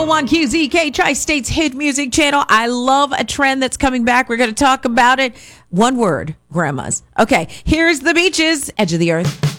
101QZK, Tri-State's hit music channel. I love a trend that's coming back. We're going to talk about it. One word, grandmas. Okay, here's the beaches, edge of the earth.